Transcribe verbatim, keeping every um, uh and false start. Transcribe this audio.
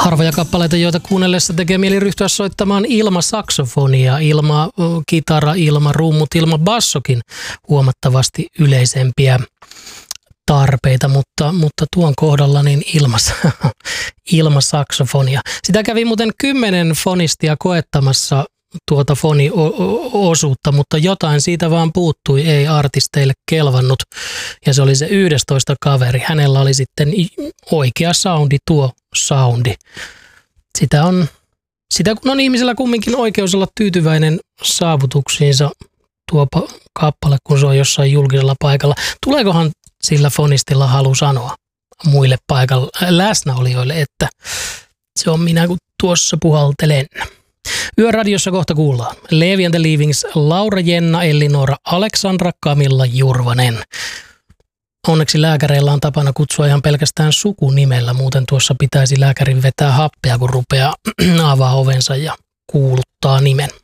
Harvoja kappaleita, joita kuunnellessa tekee mieli ryhtyä soittamaan ilmasaksofonia, ilma kitara, ilma rummut, ilma bassokin huomattavasti yleisempiä tarpeita, mutta, mutta tuon kohdalla niin ilmas, ilmasaksofonia. Sitä kävi muuten kymmenen fonistia koettamassa tuota foniosuutta, mutta jotain siitä vaan puuttui, ei artisteille kelvannut. Ja se oli se yhdestoista kaveri. Hänellä oli sitten oikea soundi, tuo soundi. Sitä on, sitä kun on ihmisellä kumminkin oikeus olla tyytyväinen saavutuksiinsa tuo kappale, kun se on jossain julkisella paikalla. Tuleekohan sillä fonistilla halu sanoa muille paikalla läsnäolijoille, että se on minä, kun tuossa puhaltelen. Yöradiossa kohta kuullaan Levi and the Leavings, Laura Jenna, Ellinora, Aleksandra, Kamilla Jurvanen. Onneksi lääkäreillä on tapana kutsua ihan pelkästään sukunimellä, muuten tuossa pitäisi lääkärin vetää happea, kun rupeaa avaa ovensa ja kuuluttaa nimen.